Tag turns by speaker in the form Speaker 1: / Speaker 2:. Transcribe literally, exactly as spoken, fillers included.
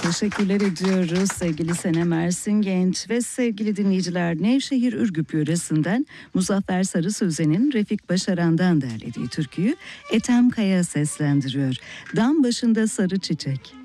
Speaker 1: Teşekkürler ediyoruz sevgili Senem Ersin Genç ve sevgili dinleyiciler. Nevşehir Ürgüp yöresinden Muzaffer Sarı Sözen'in Refik Başaran'dan derlediği türküyü Ethem Kaya seslendiriyor. Dam başında sarı çiçek.